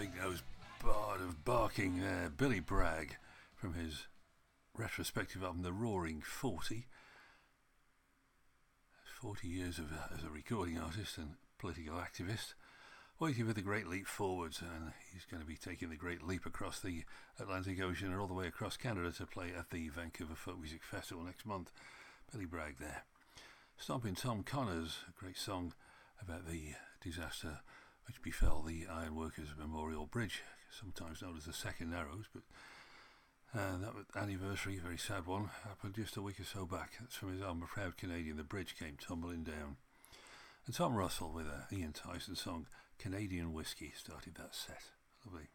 big-nosed bard of barking there, Billy Bragg, from his retrospective album The Roaring 40. 40 years as a recording artist and political activist, waiting for the great leap forwards, and he's going to be taking the great leap across the Atlantic Ocean and all the way across Canada to play at the Vancouver Folk Music Festival next month. Billy Bragg there. Stomping Tom Connors, a great song about the disaster which befell the Ironworkers Memorial Bridge, sometimes known as the Second Narrows, but that anniversary, very sad one, happened just a week or so back. That's from his album A Proud Canadian, The Bridge Came Tumbling Down. And Tom Russell with a Ian Tyson song, Canadian Whiskey, started that set. Lovely.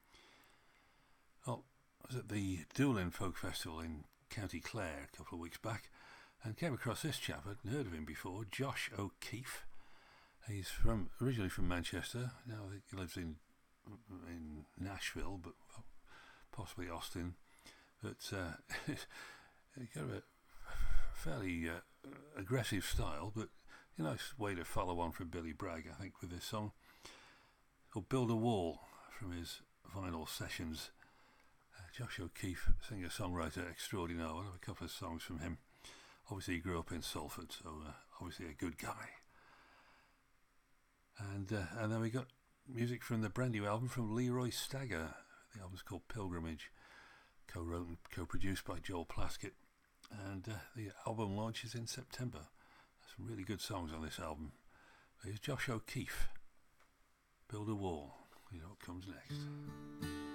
Well, I was at the Doolin Folk Festival in County Clare a couple of weeks back and came across this chap. I'd heard of him before, Josh O'Keefe. He's originally from Manchester. Now I think he lives in Nashville, but possibly Austin. But he's got a fairly aggressive style, but a nice way to follow on from Billy Bragg, I think, with this song. Called Build a Wall, from his vinyl sessions. Josh O'Keefe, singer-songwriter extraordinaire. I have a couple of songs from him. Obviously he grew up in Salford, so obviously a good guy. And then we got music from the brand new album from Leroy Stagger. The album's called Pilgrimage, co-wrote and co-produced by Joel Plaskett. And the album launches in September. There's some really good songs on this album. Here's Josh O'Keefe, Build a Wall. You know what comes next.